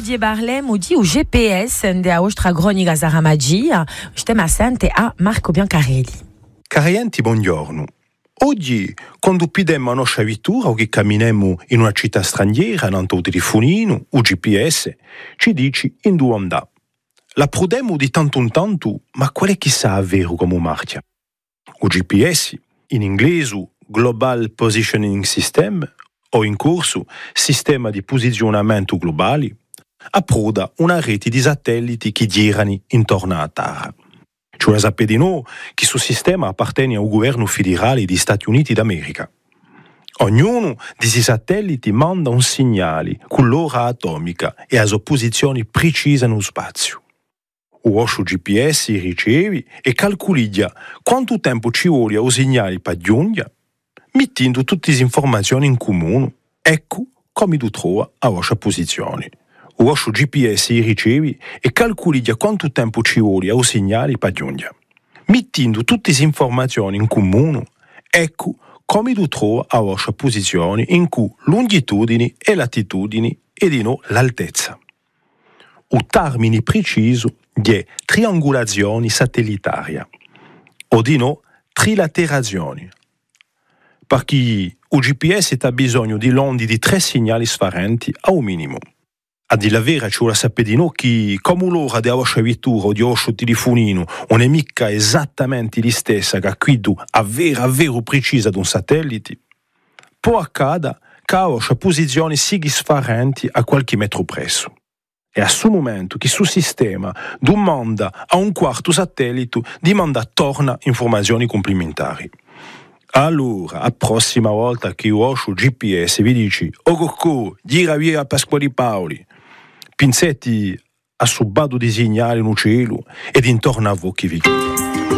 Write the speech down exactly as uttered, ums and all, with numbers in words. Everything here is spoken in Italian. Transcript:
Oggi parliamo di un G P S di Ostra Gronica Saramagia. Stiamo assente a Marco Biancarelli. Cari buongiorno. Oggi, quando pidiamo la nostra vettura o che camminiamo in una città straniera, in un telefonino, o G P S, ci dici in dove andare. La prudiamo di tanto in tanto, ma qual è chissà vero come marcia? O G P S, in inglese Global Positioning System, o in corso Sistema di Posizionamento Globali, approda una rete di satelliti che girano intorno alla Terra. Cioè sapete di noi che questo sistema appartiene al governo federale degli Stati Uniti d'America. Ognuno di questi satelliti manda un segnale con l'ora atomica e a sua posizione precisa nello spazio. O vostro G P S riceve e calcola quanto tempo ci vuole al segnale per giungere, mettendo tutte le informazioni in comune. Ecco come tu trova la vostra posizione. O vostro G P S riceve e calcola quanto tempo ci vuole al segnale per giungere. Mettendo tutte le informazioni in comune, ecco come tu trova la vostra posizione in cui longitudini e latitudini e di no l'altezza. O termine preciso di triangolazione satellitaria, o di no trilaterazione, perché il G P S ha bisogno di onde di tre segnali differenti a un minimo. A dire la vera, ci vuole sapere di noi che, come l'ora della vostra vettura o di vostro telefonino non è mica esattamente la stessa che quella a vera, a vero precisa di un satellite, può accadere che la vostra posizione sia differente a qualche metro presso. E a questo momento che il suo sistema domanda a un quarto satellite di mandare torna informazioni complementari. Allora, la prossima volta che il vostro G P S vi dice «Oh Cocco, gira via Pasquale Paoli», pensetti a subbado di segnali in cielo ed intorno a voi che vi chiede.